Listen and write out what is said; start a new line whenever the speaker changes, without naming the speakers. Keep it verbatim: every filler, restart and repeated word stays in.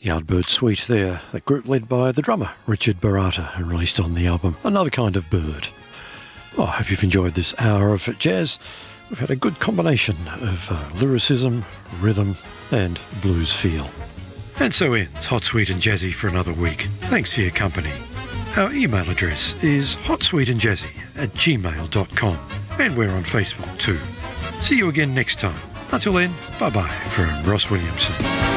Yardbird Suite there, that group led by the drummer Richard Barata, and released on the album Another Kind of Bird. Well, I hope you've enjoyed this hour of jazz. We've had a good combination of uh, lyricism, rhythm and blues feel. And so ends Hot, Sweet and Jazzy for another week. Thanks for your company. Our email address is hotsweetandjazzy at gmail dot com, and we're on Facebook too. See you again next time. Until then, bye-bye from Ross Williamson.